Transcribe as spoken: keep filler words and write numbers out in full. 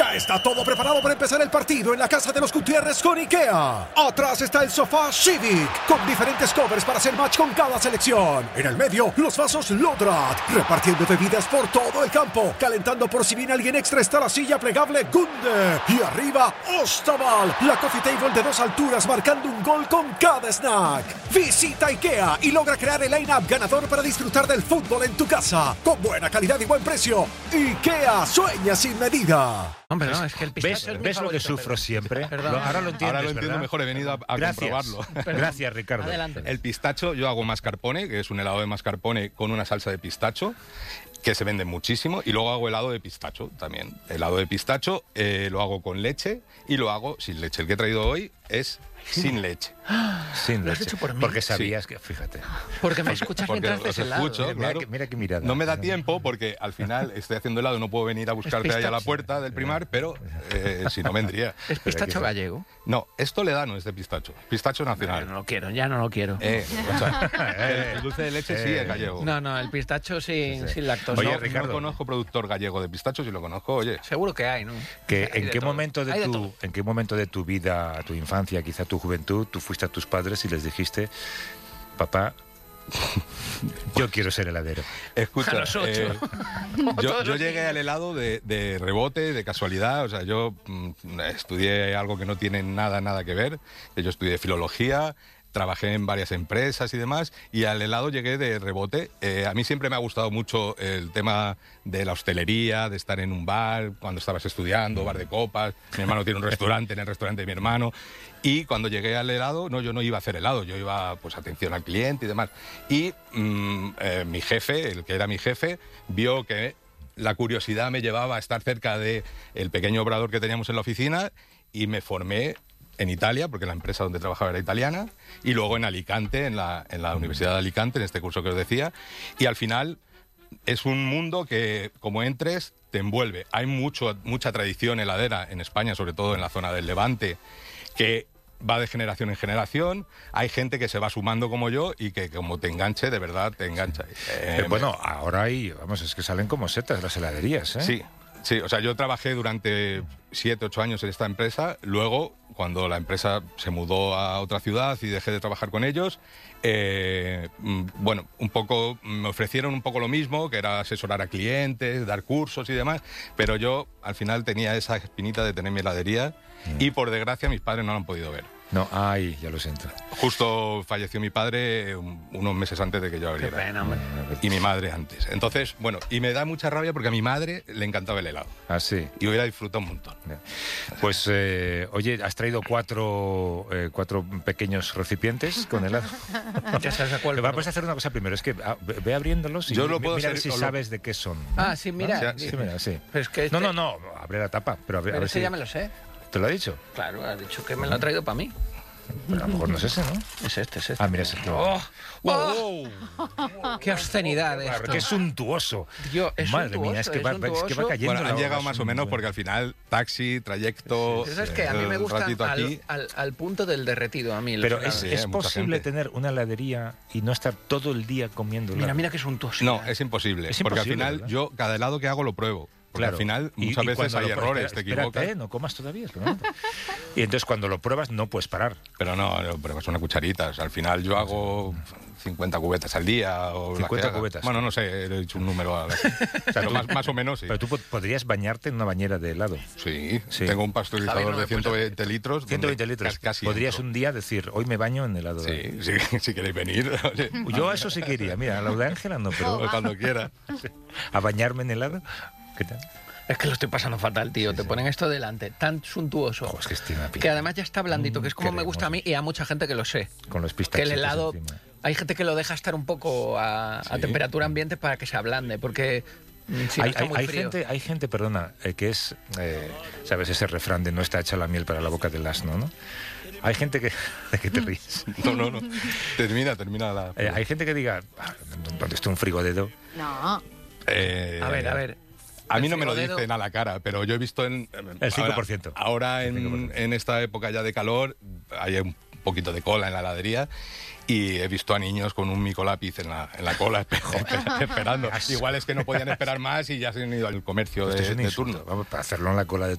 Ya está todo preparado para empezar el partido en la casa de los Gutiérrez con IKEA. Atrás está el sofá Civic, con diferentes covers para hacer match con cada selección. En el medio, los vasos Lodrat, repartiendo bebidas por todo el campo. Calentando por si viene alguien extra está la silla plegable Gunde. Y arriba, Ostaval, la coffee table de dos alturas marcando un gol con cada snack. Visita IKEA y logra crear el line-up ganador para disfrutar del fútbol en tu casa. Con buena calidad y buen precio. IKEA, sueña sin medida. Hombre, no, es que el pistacho ¿Ves, es mi ¿ves lo que favorito, sufro pero... siempre? Perdón. Lo- ahora lo entiendes, Ahora lo entiendo ¿verdad? mejor, he venido a, a Gracias. comprobarlo. Gracias, Ricardo. Adelante. El pistacho, yo hago mascarpone, que es un helado de mascarpone con una salsa de pistacho, que se vende muchísimo, y luego hago helado de pistacho también. Helado de pistacho eh, lo hago con leche y lo hago sin leche. El que he traído hoy es sin leche. Sin ¿Lo has leche. hecho por mí? Porque sabías que, fíjate. Porque me escuchas Porque mientras os des helado. escucho. Mira, mira claro. que- mira qué mirada. No me da tiempo porque al final estoy haciendo helado, no puedo venir a buscarte ahí a la puerta del Primar, pero eh, si no vendría. ¿Es pistacho gallego? No, es toledano, es de pistacho. Pistacho No, nacional. no lo quiero, ya no lo quiero. Eh, o sea, el, el dulce de leche sí Eh. es gallego. No, no, el pistacho sin, sin lactosa. Oye, no, Ricardo. no conozco productor gallego de pistacho, si lo conozco, oye. Seguro que hay, ¿no? Que Hay en de qué todo. momento de Hay tu todo. en qué momento de tu vida, tu infancia, quizá tu juventud, tú fuiste a tus padres y les dijiste, papá, yo quiero ser heladero. Escucha, A los ocho. eh, yo, Todos yo los llegué al helado de, de rebote, de casualidad. O sea, yo mm, estudié algo que no tiene nada, nada que ver. Yo estudié filología, trabajé en varias empresas y demás, y al helado llegué de rebote. Eh, a mí siempre me ha gustado mucho el tema de la hostelería, de estar en un bar cuando estabas estudiando, bar de copas. Mi hermano tiene un restaurante, en el restaurante de mi hermano. Y cuando llegué al helado, no, yo no iba a hacer helado, yo iba, pues, atención al cliente y demás. Y mm, eh, mi jefe, el que era mi jefe, vio que la curiosidad me llevaba a estar cerca del pequeño obrador que teníamos en la oficina, y me formé en Italia, porque la empresa donde trabajaba era italiana, y luego en Alicante, en la, en la Universidad de Alicante, en este curso que os decía, y al final es un mundo que, como entres, te envuelve. Hay mucho, mucha tradición heladera en España, sobre todo en la zona del Levante, que va de generación en generación. Hay gente que se va sumando como yo y que, como te enganche, de verdad te engancha. Eh, Eh, bueno, ahora hay, vamos, es que salen como setas las heladerías, ¿eh? Sí, sí, o sea, yo trabajé durante siete, ocho años en esta empresa. Luego, cuando la empresa se mudó a otra ciudad y dejé de trabajar con ellos, eh, mm, bueno, un poco me ofrecieron un poco lo mismo, que era asesorar a clientes, dar cursos y demás, pero yo al final tenía esa espinita de tener mi heladería, y por desgracia mis padres no lo han podido ver. No, ay, ya lo siento. Justo falleció mi padre um, unos meses antes de que yo Qué abriera. pena, hombre. Y mi madre antes. Entonces, bueno, y me da mucha rabia porque a mi madre le encantaba el helado. Ah, sí. Y hubiera disfrutado un montón. Pues, eh, oye, has traído cuatro, eh, cuatro pequeños recipientes con helado. Ya sabes a cuál. Pero vamos a hacer una cosa primero, es que ah, ve ve abriéndolos y Yo lo mi- puedo mira hacer- si o lo- sabes de qué son. Ah, sí, mira. Sí, Sí, mira, sí. Pero es que este- No, no, no, abre la tapa, pero a ver, a Pero ver ese si... ya me lo sé. ¿Te lo ha dicho? Claro, ha dicho que me lo ha traído para mí. Pero a lo mejor no es ese, ¿no? Es este, es este. Ah, mira, es este. ¡Oh! ¡Oh! ¡Qué obscenidad Claro, esto! qué suntuoso. Dios, es Madre suntuoso, mía, es que, es va, es que va suntuoso. cayendo. Bueno, la han hora, llegado es más o un- menos porque al final taxi, trayecto, Eso es que a mí me el gusta ratito al, aquí. al- al punto del derretido, a mí. los Pero helados. es, Sí, es hay mucha posible gente. tener una heladería y no estar todo el día comiendo helado. Mira, mira qué suntuoso. No, es imposible. Es porque imposible, al final ¿verdad? yo cada helado que hago lo pruebo. Porque Claro. al final Y- muchas y veces cuando hay lo pruebas- errores, te espérate, equivocas. ¿eh? No comas todavía. espera un momento. Y entonces cuando lo pruebas no puedes parar. Pero no, no, pruebas una cucharita. O sea, al final yo hago cincuenta cubetas al día. O las que cincuenta haga. cubetas. Bueno, no sé, he dicho un número. A la... Pero más, más o menos, sí. Pero tú po- podrías bañarte en una bañera de helado. Sí, Sí. tengo un pasteurizador Javi, no me de ciento veinte litros. donde ciento veinte litros. cas- Casi Podrías entro. un día decir, hoy me baño en helado. Sí, sí, si queréis venir. oye, Yo a eso sí que iría. Mira, a lo de Ángela no, pero cuando quiera. a bañarme en helado. ¿Qué tal? Es que lo estoy pasando fatal, tío. Te ponen esto delante, tan suntuoso. Ojo, es que tiene una pinta. Que además ya está blandito, Mm, que es como qué me gusta a mí y a mucha gente que lo sé. Con los Que pistachitos el helado, encima. hay gente que lo deja estar un poco a, a Sí. temperatura ambiente para que se ablande, porque mm, si no hay, está hay- muy hay frío. gente, hay gente, perdona, eh, que es, eh, ¿sabes? Ese refrán de no está hecha la miel para la boca del asno, ¿no? Hay gente que... ¿De qué te ríes? No, no, no. Termina, termina la... Eh, hay gente que diga, "Ah, ¿dónde está un frigodedo?" No. Eh, A ver, a ver. A mí El no me lo frigodedo- dicen a la cara, pero yo he visto en... El cinco por ciento. Ahora, ahora El cinco por en, ciento. en esta época ya de calor hay un poquito de cola en la heladería y he visto a niños con un micolápiz en la, en la cola esper- esperando. Igual es que no podían esperar más y ya se han ido al comercio Esto es de, un de insulto. turno. Vamos, para hacerlo en la cola de